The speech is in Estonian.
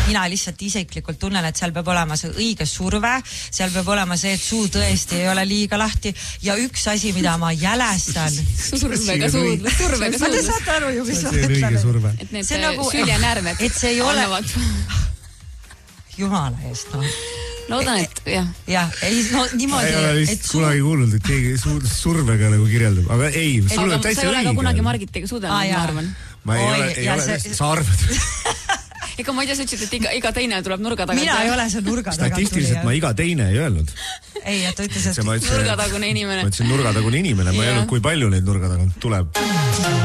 mina lihtsalt isiklikult tunnen, et seal peab olema see õige surve, seal peab olema see, et suu tõesti ei ole liiga lahti ja üks asi, mida ma jälestan. Survega suudlus. Te saate aru ju, mis ma ütlen. Et need süljenärved annavad. Jumala eest, no. Loodan, et jah. Jah, ei, no niimoodi. Ei ole lihtsalt kunagi kuulnud, et keegi survega nagu kirjeldab. Aga ei, sul on täitsa õige. Sa ei ole ka kunagi Margitiga suudelnud, ma arvan. Ma ei ole, sa arvad. Ega ma ei tea, sa ütlesid, et iga teine tuleb nurga tagant. Mina ei ole see nurga tagant. Statistiliselt ma iga teine ei öelnud. Ei, ta ütles, et nurgatagune inimene. Ma ütlesin nurgatagune inimene, ma ei öelnud, kui palju neid nurga tagant tuleb.